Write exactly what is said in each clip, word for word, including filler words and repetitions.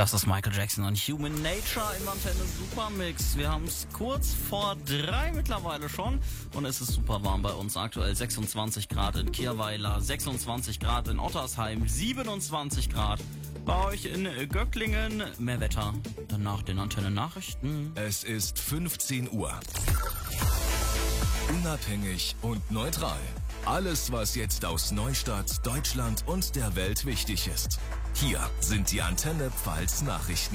Das ist Michael Jackson und Human Nature im Antenne Supermix. Wir haben es kurz vor drei mittlerweile schon und es ist super warm bei uns. Aktuell sechsundzwanzig Grad in Kirweiler, sechsundzwanzig Grad in Ottersheim, siebenundzwanzig Grad bei euch in Göcklingen. Mehr Wetter dann nach den Antenne-Nachrichten. Es ist fünfzehn Uhr. Unabhängig und neutral. Alles, was jetzt aus Neustadt, Deutschland und der Welt wichtig ist. Hier sind die Antenne Pfalz Nachrichten.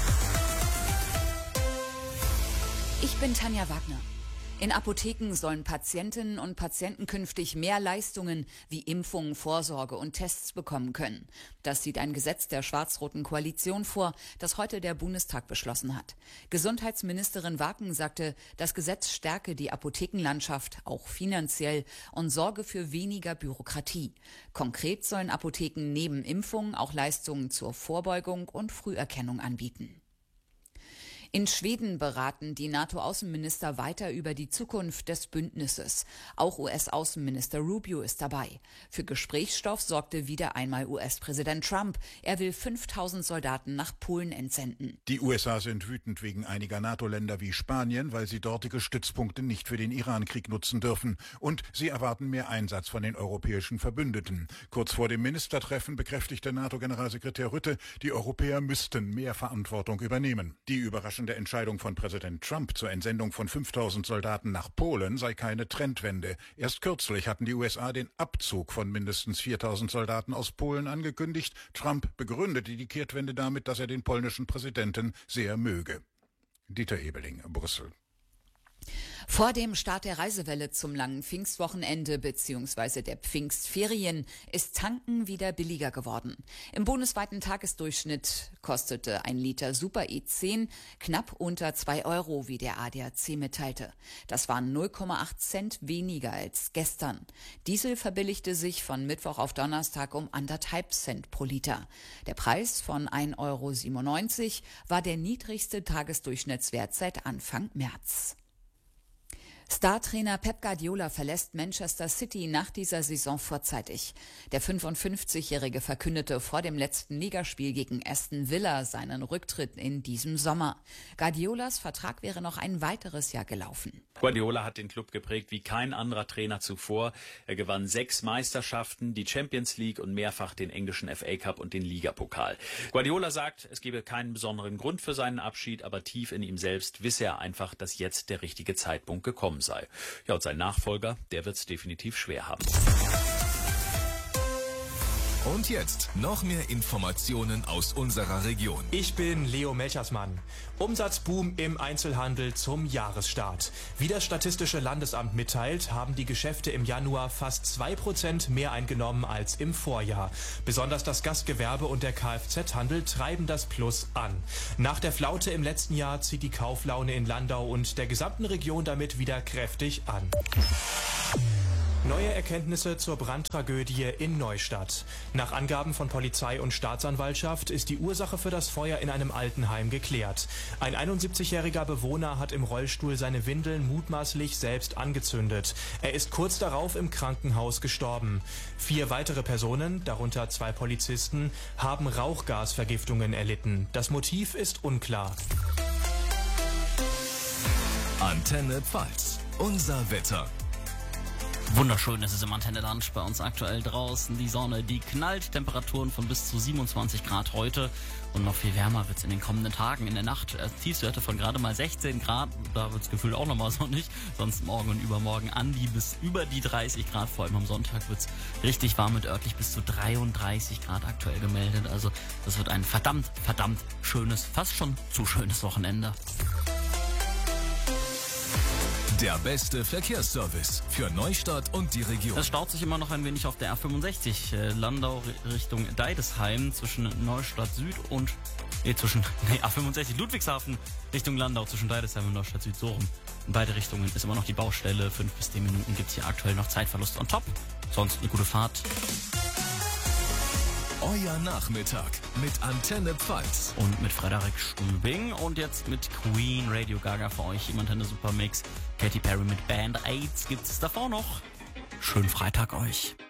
Ich bin Tanja Wagner. In Apotheken sollen Patientinnen und Patienten künftig mehr Leistungen wie Impfungen, Vorsorge und Tests bekommen können. Das sieht ein Gesetz der schwarz-roten Koalition vor, das heute der Bundestag beschlossen hat. Gesundheitsministerin Waken sagte, das Gesetz stärke die Apothekenlandschaft auch finanziell und sorge für weniger Bürokratie. Konkret sollen Apotheken neben Impfungen auch Leistungen zur Vorbeugung und Früherkennung anbieten. In Schweden beraten die NATO-Außenminister weiter über die Zukunft des Bündnisses. Auch U S-Außenminister Rubio ist dabei. Für Gesprächsstoff sorgte wieder einmal U S-Präsident Trump. Er will fünftausend Soldaten nach Polen entsenden. Die U S A sind wütend wegen einiger NATO-Länder wie Spanien, weil sie dortige Stützpunkte nicht für den Iran-Krieg nutzen dürfen. Und sie erwarten mehr Einsatz von den europäischen Verbündeten. Kurz vor dem Ministertreffen bekräftigte NATO-Generalsekretär Rutte, die Europäer müssten mehr Verantwortung übernehmen. Die Überraschung der Entscheidung von Präsident Trump zur Entsendung von fünftausend Soldaten nach Polen sei keine Trendwende. Erst kürzlich hatten die U S A den Abzug von mindestens viertausend Soldaten aus Polen angekündigt. Trump begründete die Kehrtwende damit, dass er den polnischen Präsidenten sehr möge. Dieter Ebeling, Brüssel. Vor dem Start der Reisewelle zum langen Pfingstwochenende bzw. der Pfingstferien ist Tanken wieder billiger geworden. Im bundesweiten Tagesdurchschnitt kostete ein Liter Super E zehn knapp unter zwei Euro, wie der A D A C mitteilte. Das waren null Komma acht Cent weniger als gestern. Diesel verbilligte sich von Mittwoch auf Donnerstag um anderthalb Cent pro Liter. Der Preis von ein Euro siebenundneunzig war der niedrigste Tagesdurchschnittswert seit Anfang März. Startrainer Pep Guardiola verlässt Manchester City nach dieser Saison vorzeitig. Der fünfundfünfzigjährige verkündete vor dem letzten Ligaspiel gegen Aston Villa seinen Rücktritt in diesem Sommer. Guardiolas Vertrag wäre noch ein weiteres Jahr gelaufen. Guardiola hat den Club geprägt wie kein anderer Trainer zuvor. Er gewann sechs Meisterschaften, die Champions League und mehrfach den englischen F A Cup und den Ligapokal. Guardiola sagt, es gebe keinen besonderen Grund für seinen Abschied, aber tief in ihm selbst wisse er einfach, dass jetzt der richtige Zeitpunkt gekommen sei. Ja, und sein Nachfolger, der wird es definitiv schwer haben. Und jetzt noch mehr Informationen aus unserer Region. Ich bin Leo Melchersmann. Umsatzboom im Einzelhandel zum Jahresstart. Wie das Statistische Landesamt mitteilt, haben die Geschäfte im Januar fast zwei Prozent mehr eingenommen als im Vorjahr. Besonders das Gastgewerbe und der Kfz-Handel treiben das Plus an. Nach der Flaute im letzten Jahr zieht die Kauflaune in Landau und der gesamten Region damit wieder kräftig an. Neue Erkenntnisse zur Brandtragödie in Neustadt. Nach Angaben von Polizei und Staatsanwaltschaft ist die Ursache für das Feuer in einem Altenheim geklärt. Ein einundsiebzigjähriger Bewohner hat im Rollstuhl seine Windeln mutmaßlich selbst angezündet. Er ist kurz darauf im Krankenhaus gestorben. Vier weitere Personen, darunter zwei Polizisten, haben Rauchgasvergiftungen erlitten. Das Motiv ist unklar. Antenne Pfalz. Unser Wetter. Wunderschön ist es im Antenne-Lunch bei uns aktuell draußen. Die Sonne, die knallt, Temperaturen von bis zu siebenundzwanzig Grad heute. Und noch viel wärmer wird es in den kommenden Tagen. In der Nacht äh, Tiefstwerte von gerade mal sechzehn Grad. Da wird es gefühlt auch nochmal sonnig. Sonst morgen und übermorgen an die bis über die dreißig Grad. Vor allem am Sonntag wird es richtig warm mit örtlich bis zu dreiunddreißig Grad aktuell gemeldet. Also das wird ein verdammt, verdammt schönes, fast schon zu schönes Wochenende. Der beste Verkehrsservice für Neustadt und die Region. Es staut sich immer noch ein wenig auf der A fünfundsechzig, äh, Landau Richtung Deidesheim zwischen Neustadt Süd und, nee, zwischen, nee, A fünfundsechzig Ludwigshafen Richtung Landau zwischen Deidesheim und Neustadt Süd, so rum. In beide Richtungen ist immer noch die Baustelle. Fünf bis zehn Minuten gibt's hier aktuell noch Zeitverlust on top. Sonst eine gute Fahrt. Euer Nachmittag mit Antenne Pfalz. Und mit Frederik Stübing und jetzt mit Queen, Radio Gaga für euch im Antenne Supermix. Katy Perry mit Band Aids gibt's davor noch. Schönen Freitag euch.